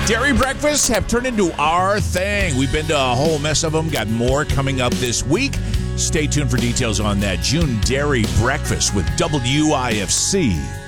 Dairy breakfasts have turned into our thing. We've been to a whole mess of them. Got more coming up this week. Stay tuned for details on that June Dairy Breakfast with WIFC.